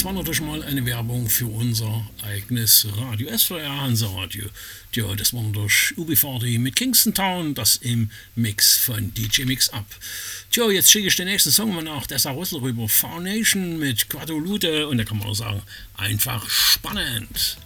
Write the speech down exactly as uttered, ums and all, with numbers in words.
war natürlich mal eine Werbung für unser eigenes Radio, S V R Hansa Radio. Ja, das war durch U B V D mit Kingston Town, das im Mix von D J Mix Up. Tja, jetzt schicke ich den nächsten Song mal nach Dessa Rüssel rüber, Foundation mit Quadolute, und da kann man auch sagen, einfach spannend.